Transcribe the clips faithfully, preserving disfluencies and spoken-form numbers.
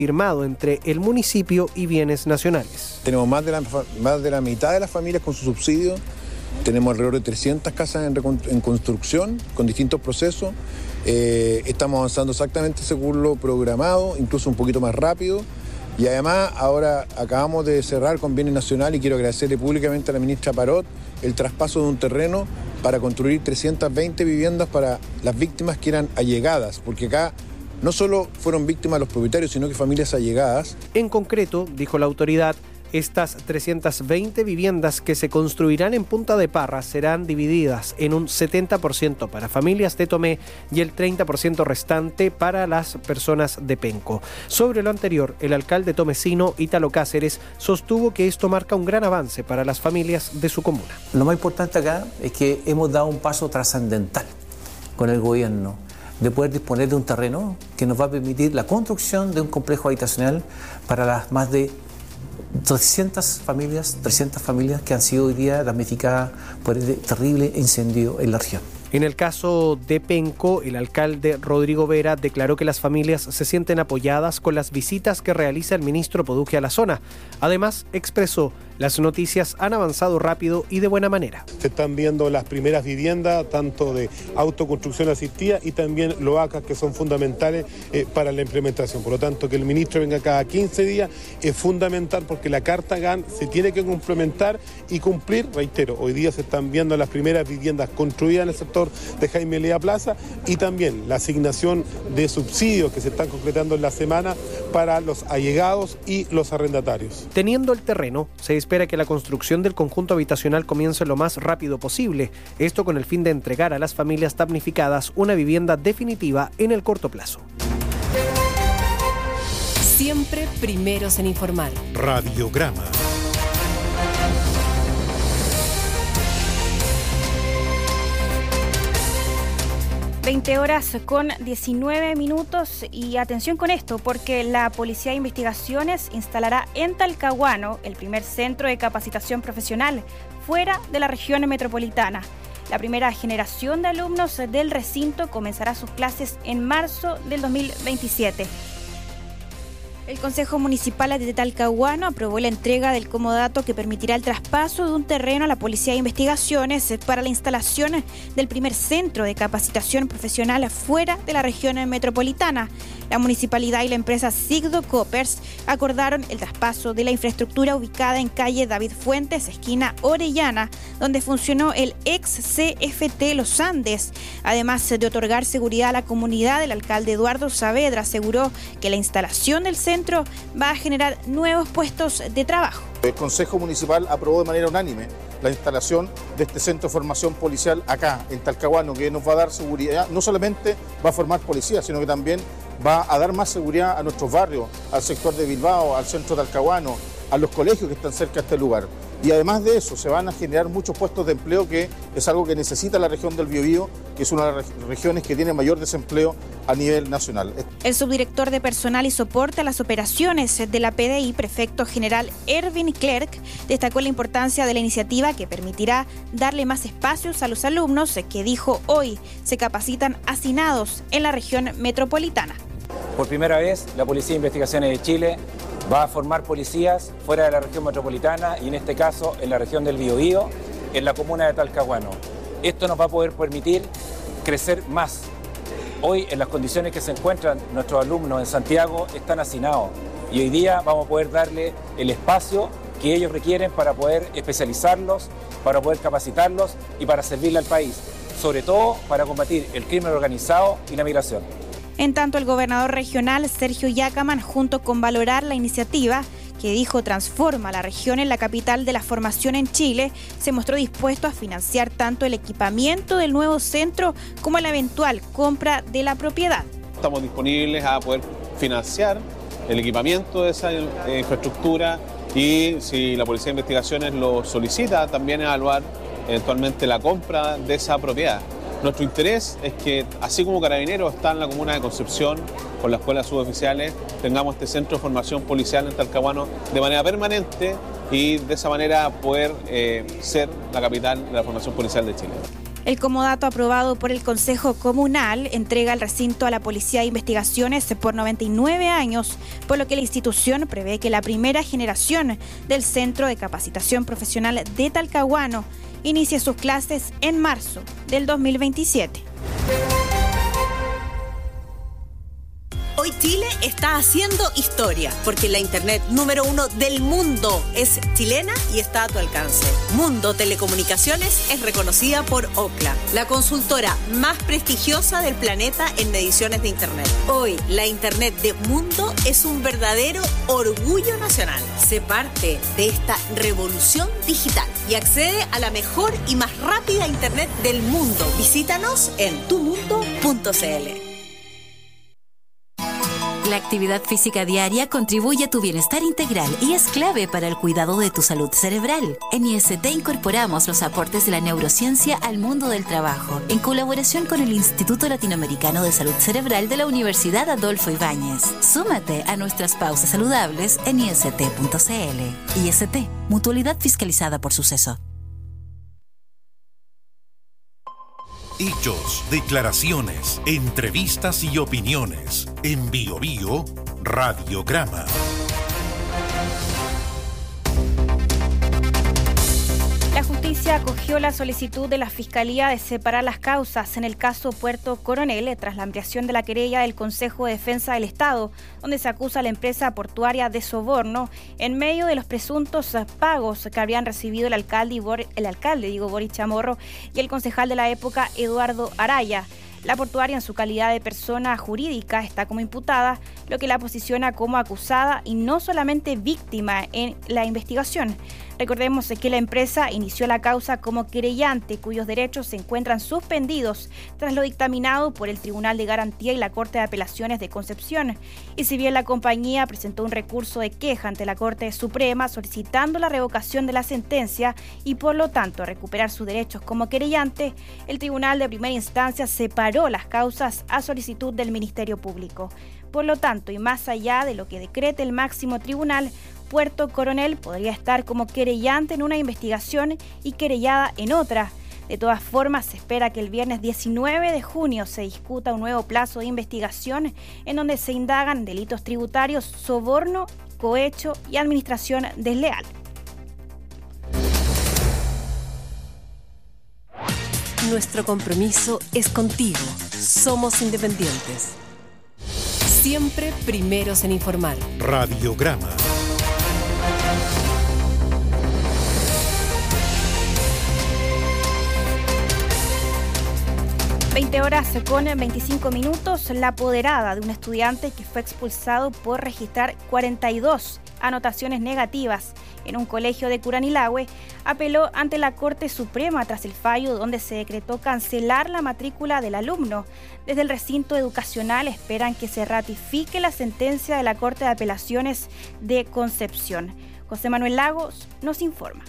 firmado entre el municipio y Bienes Nacionales. Tenemos más de la, más de la mitad de las familias con su subsidio, tenemos alrededor de trescientas casas en, en construcción con distintos procesos, eh, estamos avanzando exactamente según lo programado, incluso un poquito más rápido, y además ahora acabamos de cerrar con Bienes Nacional y quiero agradecerle públicamente a la ministra Parot el traspaso de un terreno para construir trescientas veinte viviendas para las víctimas que eran allegadas, porque acá no solo fueron víctimas los propietarios, sino que familias allegadas. En concreto, dijo la autoridad, estas trescientas veinte viviendas que se construirán en Punta de Parra serán divididas en un setenta por ciento para familias de Tomé y el treinta por ciento restante para las personas de Penco. Sobre lo anterior, el alcalde tomecino, Ítalo Cáceres, sostuvo que esto marca un gran avance para las familias de su comuna. Lo más importante acá es que hemos dado un paso trascendental con el gobierno, de poder disponer de un terreno que nos va a permitir la construcción de un complejo habitacional para las más de trescientas familias, trescientas familias que han sido hoy día damnificadas por el terrible incendio en la región. En el caso de Penco, el alcalde Rodrigo Vera declaró que las familias se sienten apoyadas con las visitas que realiza el ministro Poduge a la zona. Además, expresó, las noticias han avanzado rápido y de buena manera. Se están viendo las primeras viviendas, tanto de autoconstrucción asistida y también loacas, que son fundamentales eh, para la implementación. Por lo tanto, que el ministro venga cada quince días es fundamental porque la Carta G A N se tiene que complementar y cumplir. Reitero, hoy día se están viendo las primeras viviendas construidas en el sector de Jaime Elía Plaza y también la asignación de subsidios que se están concretando en la semana para los allegados y los arrendatarios. Teniendo el terreno, se espera que la construcción del conjunto habitacional comience lo más rápido posible, esto con el fin de entregar a las familias damnificadas una vivienda definitiva en el corto plazo. Siempre primeros en informar. Radiograma. veinte horas con diecinueve minutos y atención con esto porque la Policía de Investigaciones instalará en Talcahuano el primer centro de capacitación profesional fuera de la región metropolitana. La primera generación de alumnos del recinto comenzará sus clases en marzo del dos mil veintisiete. El Consejo Municipal de Talcahuano aprobó la entrega del comodato que permitirá el traspaso de un terreno a la Policía de Investigaciones para la instalación del primer centro de capacitación profesional fuera de la región metropolitana. La municipalidad y la empresa Sigdo Coppers acordaron el traspaso de la infraestructura ubicada en calle David Fuentes, esquina Orellana, donde funcionó el ex C F T Los Andes. Además de otorgar seguridad a la comunidad, el alcalde Eduardo Saavedra aseguró que la instalación del centro va a generar nuevos puestos de trabajo. El Consejo Municipal aprobó de manera unánime la instalación de este centro de formación policial acá en Talcahuano, que nos va a dar seguridad, no solamente va a formar policías, sino que también va a dar más seguridad a nuestros barrios, al sector de Bilbao, al centro de Talcahuano, a los colegios que están cerca de este lugar. Y además de eso, se van a generar muchos puestos de empleo, que es algo que necesita la región del Biobío, que es una de las regiones que tiene mayor desempleo a nivel nacional. El subdirector de Personal y Soporte a las Operaciones de la P D I, prefecto general Erwin Clerc, destacó la importancia de la iniciativa que permitirá darle más espacios a los alumnos que, dijo, hoy se capacitan hacinados en la región metropolitana. Por primera vez, la Policía de Investigaciones de Chile va a formar policías fuera de la región metropolitana y en este caso en la región del Biobío, en la comuna de Talcahuano. Esto nos va a poder permitir crecer más. Hoy, en las condiciones que se encuentran nuestros alumnos en Santiago, están hacinados y hoy día vamos a poder darle el espacio que ellos requieren para poder especializarlos, para poder capacitarlos y para servirle al país, sobre todo para combatir el crimen organizado y la migración. En tanto, el gobernador regional Sergio Yacaman, junto con valorar la iniciativa, que dijo transforma la región en la capital de la formación en Chile, se mostró dispuesto a financiar tanto el equipamiento del nuevo centro como la eventual compra de la propiedad. Estamos disponibles a poder financiar el equipamiento de esa eh, infraestructura y, si la Policía de Investigaciones lo solicita, también evaluar eventualmente la compra de esa propiedad. Nuestro interés es que, así como Carabineros está en la comuna de Concepción, con la escuela de suboficiales, tengamos este centro de formación policial en Talcahuano de manera permanente y de esa manera poder eh, ser la capital de la formación policial de Chile. El comodato aprobado por el Consejo Comunal entrega el recinto a la Policía de Investigaciones por noventa y nueve años, por lo que la institución prevé que la primera generación del Centro de Capacitación Profesional de Talcahuano inicie sus clases en marzo del dos mil veintisiete. Hoy Chile está haciendo historia, porque la internet número uno del mundo es chilena y está a tu alcance. Mundo Telecomunicaciones es reconocida por Ookla, la consultora más prestigiosa del planeta en mediciones de internet. Hoy, la internet de Mundo es un verdadero orgullo nacional. Sé parte de esta revolución digital y accede a la mejor y más rápida internet del mundo. Visítanos en tu mundo punto c l. La actividad física diaria contribuye a tu bienestar integral y es clave para el cuidado de tu salud cerebral. En I S T incorporamos los aportes de la neurociencia al mundo del trabajo, en colaboración con el Instituto Latinoamericano de Salud Cerebral de la Universidad Adolfo Ibáñez. Súmate a nuestras pausas saludables en i s t punto c l. I S T, mutualidad fiscalizada por Suceso. Hechos, declaraciones, entrevistas y opiniones. En Bio Bio, Radiograma. La justicia acogió la solicitud de la Fiscalía de separar las causas en el caso Puerto Coronel tras la ampliación de la querella del Consejo de Defensa del Estado, donde se acusa a la empresa portuaria de soborno en medio de los presuntos pagos que habrían recibido el alcalde, Bor- el alcalde digo, Boris Chamorro y el concejal de la época, Eduardo Araya. La portuaria, en su calidad de persona jurídica, está como imputada, lo que la posiciona como acusada y no solamente víctima en la investigación. Recordemos que la empresa inició la causa como querellante, cuyos derechos se encuentran suspendidos tras lo dictaminado por el Tribunal de Garantía y la Corte de Apelaciones de Concepción. Y si bien la compañía presentó un recurso de queja ante la Corte Suprema solicitando la revocación de la sentencia y por lo tanto recuperar sus derechos como querellante, el Tribunal de Primera Instancia separó las causas a solicitud del Ministerio Público. Por lo tanto, y más allá de lo que decrete el máximo tribunal, Puerto Coronel podría estar como querellante en una investigación y querellada en otra. De todas formas, se espera que el viernes diecinueve de junio se discuta un nuevo plazo de investigación en donde se indagan delitos tributarios, soborno, cohecho y administración desleal. Nuestro compromiso es contigo. Somos independientes. Siempre primeros en informar. Radiograma. veinte horas con veinticinco minutos, la apoderada de un estudiante que fue expulsado por registrar cuarenta y dos anotaciones negativas en un colegio de Curanilahue apeló ante la Corte Suprema tras el fallo donde se decretó cancelar la matrícula del alumno. Desde el recinto educacional esperan que se ratifique la sentencia de la Corte de Apelaciones de Concepción. José Manuel Lagos nos informa.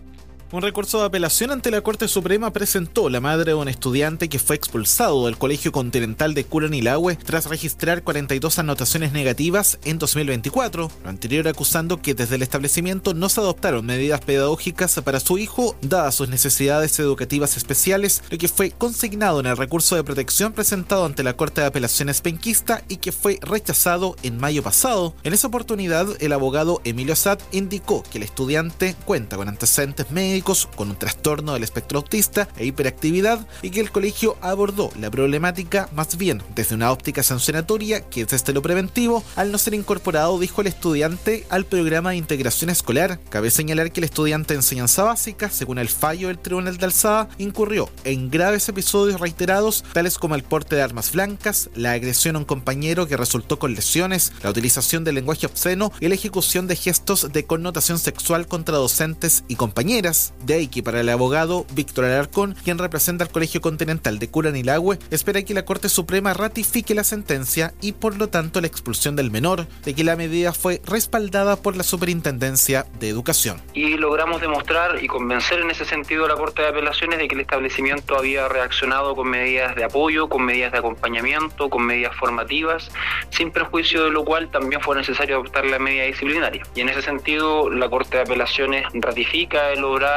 Un recurso de apelación ante la Corte Suprema presentó la madre de un estudiante que fue expulsado del Colegio Continental de Curanilahue tras registrar cuarenta y dos anotaciones negativas en dos mil veinticuatro, lo anterior acusando que desde el establecimiento no se adoptaron medidas pedagógicas para su hijo dadas sus necesidades educativas especiales, lo que fue consignado en el recurso de protección presentado ante la Corte de Apelaciones penquista y que fue rechazado en mayo pasado. En esa oportunidad, el abogado Emilio Satt indicó que el estudiante cuenta con antecedentes médicos con un trastorno del espectro autista e hiperactividad y que el colegio abordó la problemática más bien desde una óptica sancionatoria que desde lo preventivo al no ser incorporado, dijo el estudiante, al programa de integración escolar. Cabe señalar que el estudiante de enseñanza básica, según el fallo del Tribunal de Alzada, incurrió en graves episodios reiterados tales como el porte de armas blancas, la agresión a un compañero que resultó con lesiones, la utilización del lenguaje obsceno y la ejecución de gestos de connotación sexual contra docentes y compañeras. De ahí que para el abogado Víctor Alarcón, quien representa al Colegio Continental de Curanilahue, espera que la Corte Suprema ratifique la sentencia y por lo tanto la expulsión del menor, de que la medida fue respaldada por la Superintendencia de Educación. Y logramos demostrar y convencer en ese sentido a la Corte de Apelaciones de que el establecimiento había reaccionado con medidas de apoyo, con medidas de acompañamiento, con medidas formativas, sin perjuicio de lo cual también fue necesario adoptar la medida disciplinaria. Y en ese sentido la Corte de Apelaciones ratifica el obrar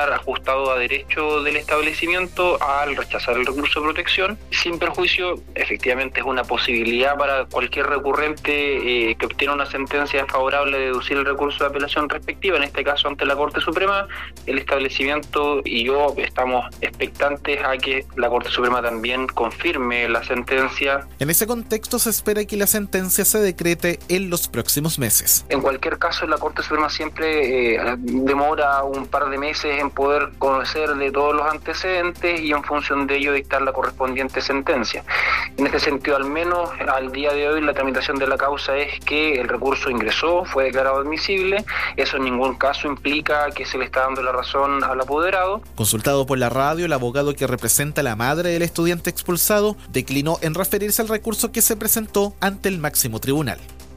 estar ajustado a derecho del establecimiento al rechazar el recurso de protección, sin perjuicio, efectivamente es una posibilidad para cualquier recurrente eh, que obtiene una sentencia favorable de deducir el recurso de apelación respectiva, en este caso ante la Corte Suprema. El establecimiento y yo estamos expectantes a que la Corte Suprema también confirme la sentencia. En ese contexto se espera que la sentencia se decrete en los próximos meses. En cualquier caso, la Corte Suprema siempre eh, demora un par de meses en poder conocer de todos los antecedentes y en función de ello dictar la correspondiente sentencia. En este sentido, al menos al día de hoy, la tramitación de la causa es que el recurso ingresó, fue declarado admisible. Eso en ningún caso implica que se le está dando la razón al apoderado. Consultado por la radio, el abogado que representa a la madre del estudiante expulsado declinó en referirse al recurso que se presentó ante el máximo tribunal.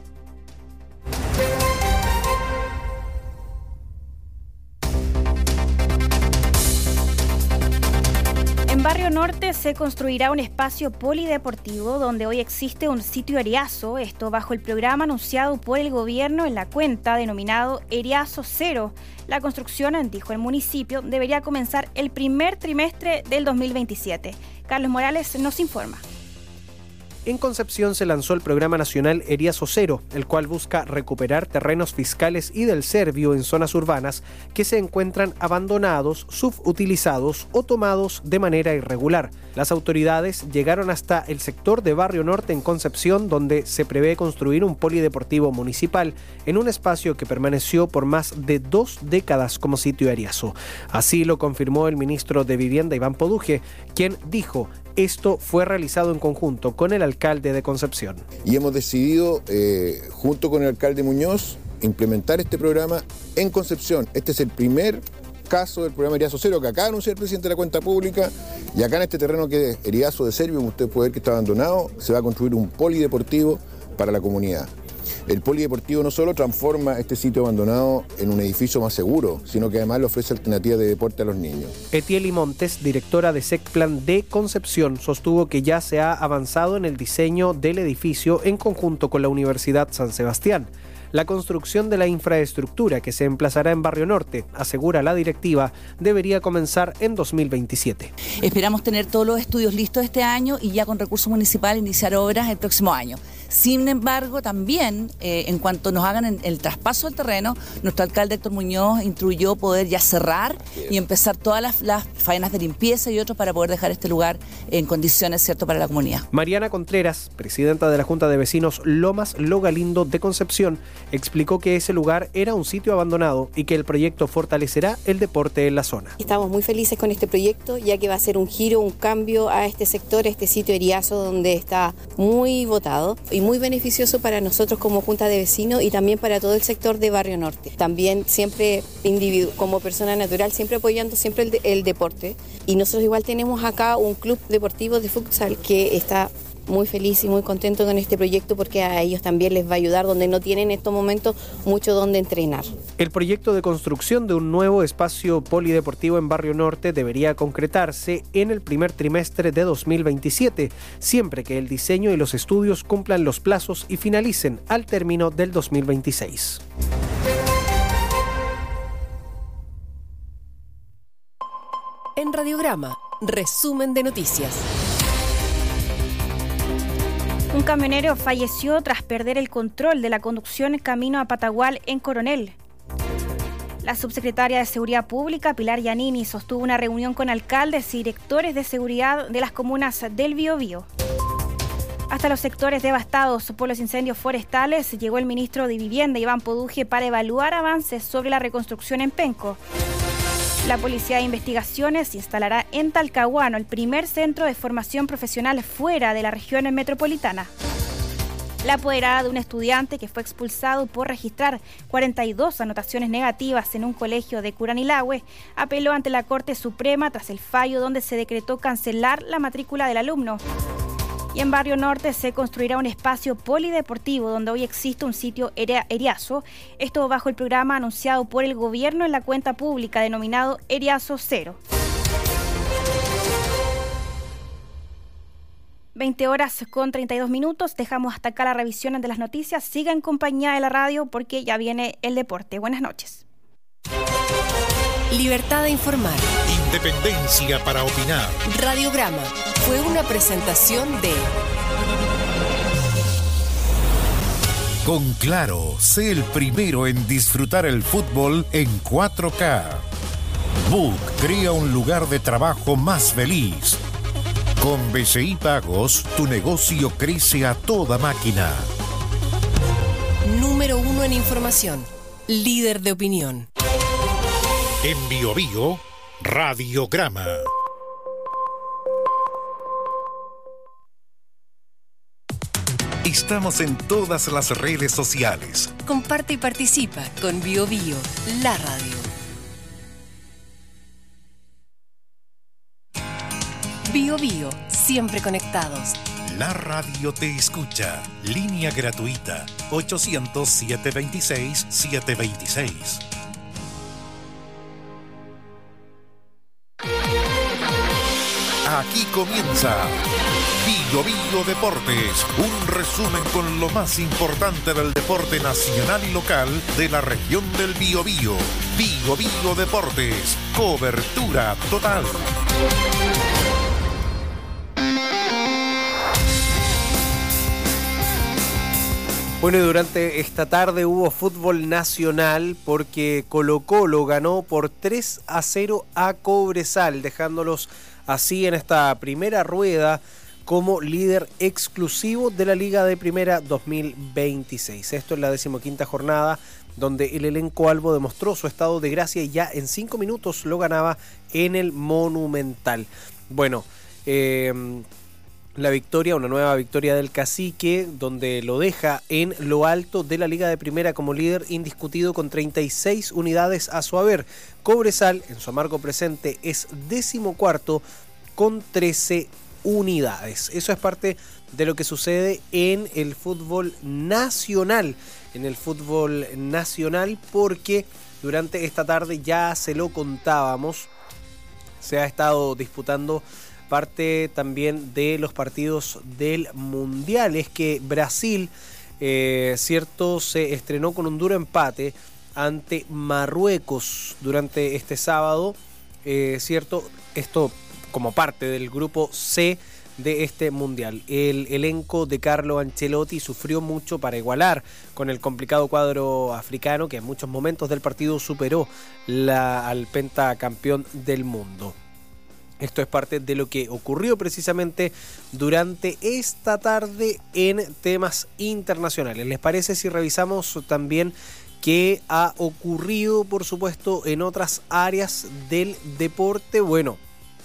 En Barrio Norte se construirá un espacio polideportivo donde hoy existe un sitio Eriazo, esto bajo el programa anunciado por el gobierno en la cuenta denominado Eriazo Cero. La construcción, dijo el municipio, debería comenzar el primer trimestre del dos mil veintisiete. Carlos Morales nos informa. En Concepción se lanzó el programa nacional Eriazo Cero, el cual busca recuperar terrenos fiscales y del Servio en zonas urbanas que se encuentran abandonados, subutilizados o tomados de manera irregular. Las autoridades llegaron hasta el sector de Barrio Norte en Concepción, donde se prevé construir un polideportivo municipal en un espacio que permaneció por más de dos décadas como sitio Eriazo. Así lo confirmó el ministro de Vivienda, Iván Poduje, quien dijo: esto fue realizado en conjunto con el alcalde de Concepción. Y hemos decidido, eh, junto con el alcalde Muñoz, implementar este programa en Concepción. Este es el primer caso del programa Eriazo Cero que acaba de anunciar el presidente de la Cuenta Pública, y acá en este terreno que es Eriazo de Servio, como usted puede ver que está abandonado, se va a construir un polideportivo para la comunidad. El polideportivo no solo transforma este sitio abandonado en un edificio más seguro, sino que además le ofrece alternativas de deporte a los niños. Etieli Montes, directora de SECPLAN de Concepción, sostuvo que ya se ha avanzado en el diseño del edificio en conjunto con la Universidad San Sebastián. La construcción de la infraestructura que se emplazará en Barrio Norte, asegura la directiva, debería comenzar en dos mil veintisiete. Esperamos tener todos los estudios listos este año y ya con recursos municipales iniciar obras el próximo año. Sin embargo, también, eh, en cuanto nos hagan el, el traspaso del terreno, nuestro alcalde Héctor Muñoz instruyó poder ya cerrar y empezar todas las, las faenas de limpieza y otros para poder dejar este lugar en condiciones, ¿cierto?, para la comunidad. Mariana Contreras, presidenta de la Junta de Vecinos Lomas Logalindo de Concepción, explicó que ese lugar era un sitio abandonado y que el proyecto fortalecerá el deporte en la zona. Estamos muy felices con este proyecto, ya que va a ser un giro, un cambio a este sector, a este sitio Eriazo, donde está muy votado y muy beneficioso para nosotros como Junta de Vecinos y también para todo el sector de Barrio Norte. También siempre individuo, como persona natural, siempre apoyando siempre el, de, el deporte. Y nosotros igual tenemos acá un club deportivo de futsal que está muy feliz y muy contento con este proyecto porque a ellos también les va a ayudar donde no tienen en estos momentos mucho donde entrenar. El proyecto de construcción de un nuevo espacio polideportivo en Barrio Norte debería concretarse en el primer trimestre de dos mil veintisiete, siempre que el diseño y los estudios cumplan los plazos y finalicen al término del dos mil veintiséis. En Radiograma, resumen de noticias. Un camionero falleció tras perder el control de la conducción camino a Patagual en Coronel. La subsecretaria de Seguridad Pública, Pilar Giannini, sostuvo una reunión con alcaldes y directores de seguridad de las comunas del Biobío. Hasta los sectores devastados por los incendios forestales llegó el ministro de Vivienda, Iván Poduje, para evaluar avances sobre la reconstrucción en Penco. La Policía de Investigaciones instalará en Talcahuano el primer centro de formación profesional fuera de la región metropolitana. La apoderada de un estudiante que fue expulsado por registrar cuarenta y dos anotaciones negativas en un colegio de Curanilahue apeló ante la Corte Suprema tras el fallo donde se decretó cancelar la matrícula del alumno. Y en Barrio Norte se construirá un espacio polideportivo donde hoy existe un sitio Eriazo, esto bajo el programa anunciado por el gobierno en la cuenta pública denominado Eriazo Cero. veinte horas con treinta y dos minutos, dejamos hasta acá la revisión de las noticias. Siga en compañía de la radio porque ya viene el deporte. Buenas noches. Libertad de informar. Independencia para opinar. Radiograma fue una presentación de... Con Claro, sé el primero en disfrutar el fútbol en cuatro K. Book crea un lugar de trabajo más feliz. Con B C I Pagos, tu negocio crece a toda máquina. Número uno en información. Líder de opinión. En Bio Bio, Radiograma. Estamos en todas las redes sociales. Comparte y participa con Bio Bio, la radio. Bio Bio, siempre conectados. La radio te escucha. Línea gratuita ochocientos, setecientos veintiséis, setecientos veintiséis. Aquí comienza Bio Bio Deportes, un resumen con lo más importante del deporte nacional y local de la región del Biobío. Bio Bio Deportes, cobertura total. Bueno, y durante esta tarde hubo fútbol nacional porque Colo-Colo ganó por tres a cero a Cobresal, dejándolos así en esta primera rueda como líder exclusivo de la Liga de Primera dos mil veintiséis. Esto es la decimoquinta jornada, donde el elenco albo demostró su estado de gracia y ya en cinco minutos lo ganaba en el Monumental. Bueno, eh, la victoria, una nueva victoria del Cacique, donde lo deja en lo alto de la Liga de Primera como líder indiscutido con treinta y seis unidades a su haber. Cobresal, en su amargo presente, es decimocuarto con trece unidades. Eso es parte de lo que sucede en el fútbol nacional. En el fútbol nacional, porque durante esta tarde ya se lo contábamos, se ha estado disputando parte también de los partidos del Mundial. Es que Brasil, eh, cierto, se estrenó con un duro empate ante Marruecos durante este sábado, eh, cierto, esto como parte del grupo C de este Mundial. El elenco de Carlo Ancelotti sufrió mucho para igualar con el complicado cuadro africano, que en muchos momentos del partido superó la, al pentacampeón del mundo. Esto es parte de lo que ocurrió precisamente durante esta tarde en temas internacionales. ¿Les parece si revisamos también qué ha ocurrido, por supuesto, en otras áreas del deporte? Bueno,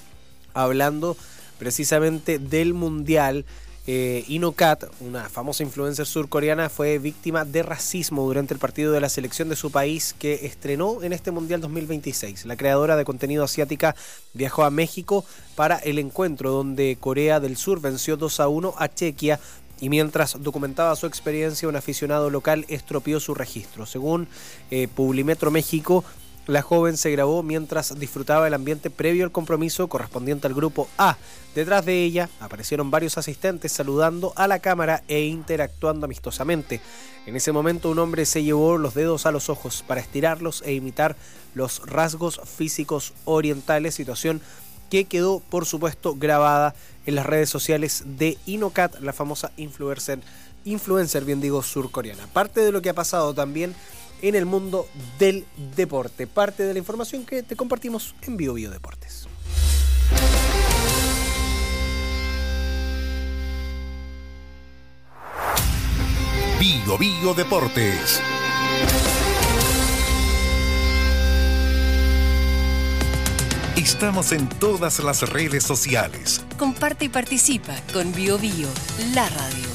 hablando precisamente del Mundial, eh, Inokat, una famosa influencer surcoreana, fue víctima de racismo durante el partido de la selección de su país que estrenó en este Mundial dos mil veintiséis. La creadora de contenido asiática viajó a México para el encuentro donde Corea del Sur venció dos a uno a Chequia, y mientras documentaba su experiencia, un aficionado local estropeó su registro. Según eh, Publimetro México, la joven se grabó mientras disfrutaba el ambiente previo al compromiso correspondiente al grupo A. Detrás de ella aparecieron varios asistentes saludando a la cámara e interactuando amistosamente. En ese momento un hombre se llevó los dedos a los ojos para estirarlos e imitar los rasgos físicos orientales, situación que quedó, por supuesto, grabada en las redes sociales de Inokat, la famosa influencer, influencer, bien digo, surcoreana. Parte de lo que ha pasado también en el mundo del deporte, parte de la información que te compartimos en Bio Bio Deportes. Bio Bio Deportes. Estamos en todas las redes sociales. Comparte y participa con Bio Bio, la radio.